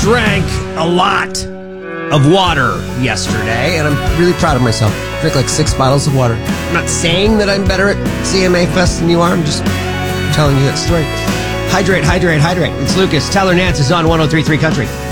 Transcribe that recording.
drank a lot of water yesterday, and I'm really proud of myself. I drank like 6 bottles of water. I'm not saying that I'm better at CMA Fest than you are. I'm just telling you that story. Hydrate, hydrate, hydrate. It's Lucas. Tyler Nance is on 103.3 Country.